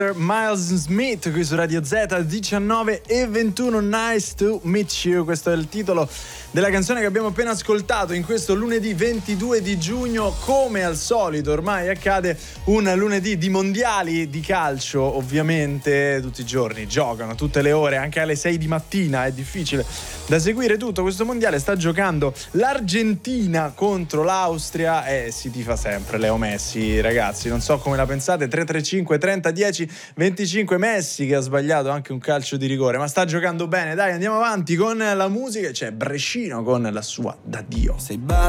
Miles Smith qui su Radio Z, 19 e 21. Nice to meet you, questo è il titolo della canzone che abbiamo appena ascoltato in questo lunedì 22 di giugno. Come al solito ormai accade, un lunedì di mondiali di calcio. Ovviamente tutti i giorni giocano, tutte le ore, anche alle 6 di mattina. È difficile da seguire tutto questo mondiale. Sta giocando l'Argentina contro l'Austria e si tifa sempre Leo Messi, ragazzi, non so come la pensate. 335 30 10 25. Messi che ha sbagliato anche un calcio di rigore, ma sta giocando bene. Dai, andiamo avanti con la musica. C'è Brescino con la sua D'addio. Sei